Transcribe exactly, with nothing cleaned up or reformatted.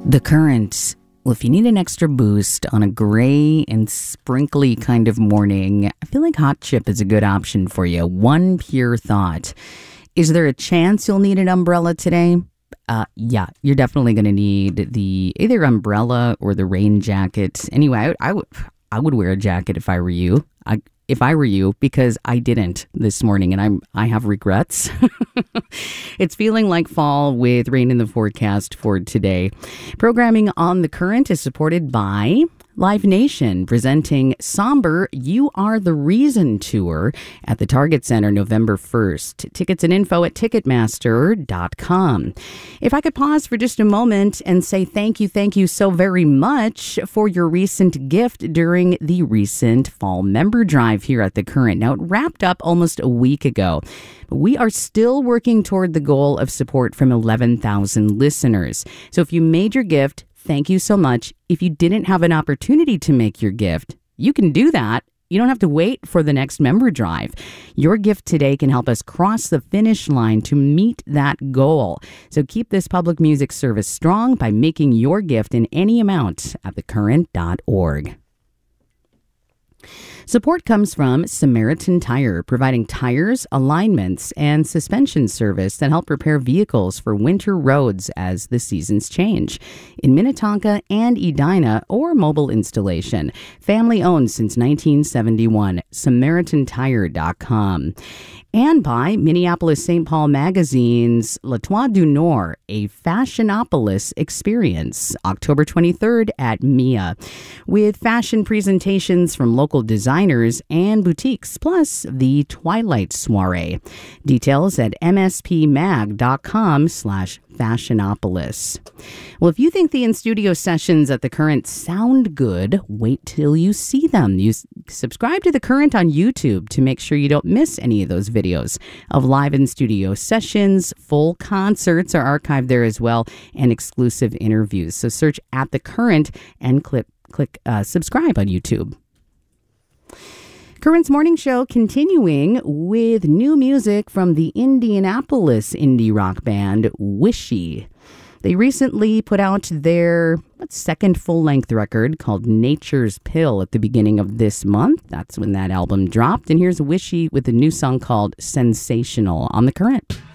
The Current. Well, if you need an extra boost on a gray and sprinkly kind of morning, I feel like Hot Chip is a good option for you. One pure thought. Is there a chance you'll need an umbrella today? Uh, yeah, you're definitely going to need the either umbrella or the rain jacket. Anyway, I, I, would, I would wear a jacket if I were you. I, if I were you, because I didn't this morning, and I'm I have regrets. It's feeling like fall with rain in the forecast for today. Programming on The Current is supported by Live Nation, presenting Somber You Are the Reason tour at the Target Center November first. Tickets and info at ticketmaster dot com. If I could pause for just a moment and say thank you, thank you so very much for your recent gift during the recent fall member drive here at The Current. Now, it wrapped up almost a week ago, but we are still working toward the goal of support from eleven thousand listeners. So if you made your gift, thank you so much. If you didn't have an opportunity to make your gift, you can do that. You don't have to wait for the next member drive. Your gift today can help us cross the finish line to meet that goal. So keep this public music service strong by making your gift in any amount at the current dot org. Support comes from Samaritan Tire, providing tires, alignments, and suspension service that help repair vehicles for winter roads as the seasons change. In Minnetonka and Edina, or mobile installation. Family owned since nineteen seventy-one. Samaritan Tire dot com. And by Minneapolis Saint Paul Magazine's La Toile du Nord, a Fashionopolis experience, October twenty-third at M I A, with fashion presentations from local designers and boutiques, plus the Twilight Soiree. Details at m s p mag dot com slash Fashionopolis. Well, if you think the in-studio sessions at The Current sound good, wait till you see them. You s- subscribe to The Current on YouTube to make sure you don't miss any of those videos of live in-studio sessions. Full concerts are archived there as well, and exclusive interviews. So search at The Current and click, click uh, subscribe on YouTube. Current's morning show continuing with new music from the Indianapolis indie rock band Wishy. They recently put out their second full-length record called Nature's Pill at the beginning of this month. That's when that album dropped. And here's Wishy with a new song called Sensational on The Current.